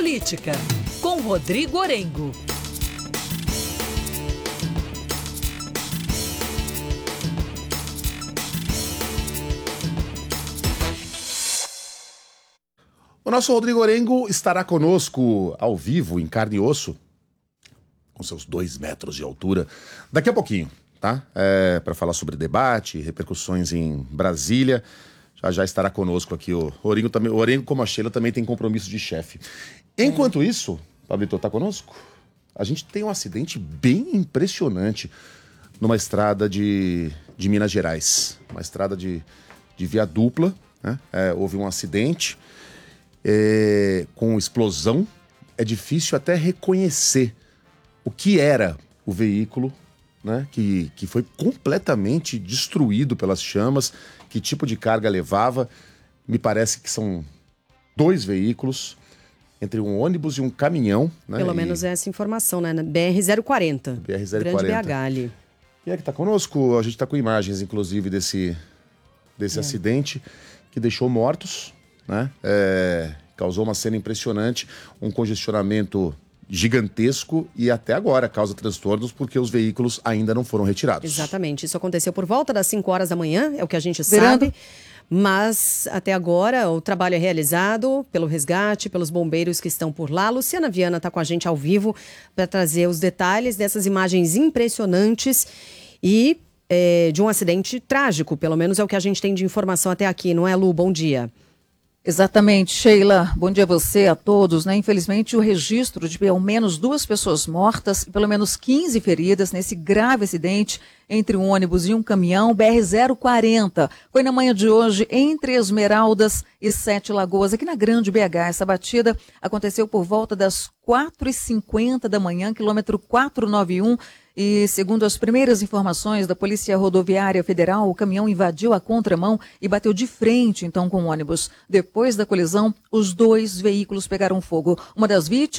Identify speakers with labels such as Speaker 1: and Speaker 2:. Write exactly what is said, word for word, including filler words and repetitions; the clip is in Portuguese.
Speaker 1: Política, com Rodrigo Orengo.
Speaker 2: O nosso Rodrigo Orengo estará conosco ao vivo, em carne e osso, com seus dois metros de altura, daqui a pouquinho, tá? É, para falar sobre debate, repercussões em Brasília. Já já estará conosco aqui o Orengo, também, o Orengo, como a Sheila, também tem compromisso de chefe. Enquanto isso, Pablito, tá conosco? A gente tem um acidente bem impressionante numa estrada de, de Minas Gerais. Uma estrada de, de via dupla, né? É, houve um acidente é, com explosão. É difícil até reconhecer o que era o veículo, né? que, que foi completamente destruído pelas chamas. Que tipo de carga levava? Me parece que são dois veículos, entre um ônibus e um caminhão. Né?
Speaker 3: Pelo
Speaker 2: e...
Speaker 3: menos é essa informação, né? B R zero quarenta.
Speaker 2: B R zero
Speaker 3: Grande
Speaker 2: quarenta.
Speaker 3: B H ali.
Speaker 2: E é que está conosco, a gente está com imagens, inclusive, desse, desse é. acidente que deixou mortos, né? É, causou uma cena impressionante, um congestionamento gigantesco e até agora causa transtornos porque os veículos ainda não foram retirados.
Speaker 3: Exatamente, isso aconteceu por volta das cinco horas da manhã, é o que a gente
Speaker 4: Verando.
Speaker 3: sabe, mas até agora o trabalho é realizado pelo resgate, pelos bombeiros que estão por lá. Luciana Viana está com a gente ao vivo para trazer os detalhes dessas imagens impressionantes e é, de um acidente trágico, pelo menos é o que a gente tem de informação até aqui, não é, Lu? Bom dia.
Speaker 4: Exatamente, Sheila. Bom dia a você, a todos. Né? Infelizmente, o registro de pelo menos duas pessoas mortas e pelo menos quinze feridas nesse grave acidente entre um ônibus e um caminhão, B R zero quarenta. Foi na manhã de hoje, entre Esmeraldas e Sete Lagoas, aqui na Grande B H. Essa batida aconteceu por volta das quatro e cinquenta da manhã, quilômetro quatrocentos e noventa e um. E, segundo as primeiras informações da Polícia Rodoviária Federal, o caminhão invadiu a contramão e bateu de frente, então, com o ônibus. Depois da colisão, os dois veículos pegaram fogo. Uma das vítimas